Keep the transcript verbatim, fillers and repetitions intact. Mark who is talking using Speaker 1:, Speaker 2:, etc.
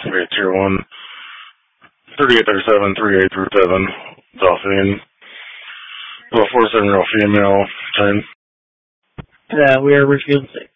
Speaker 1: Okay, tier one. thirty-eight thirty-seven, three eight three seven. Delphine. Well, forty-seven year old female. ten.
Speaker 2: Uh, we are Richfield six.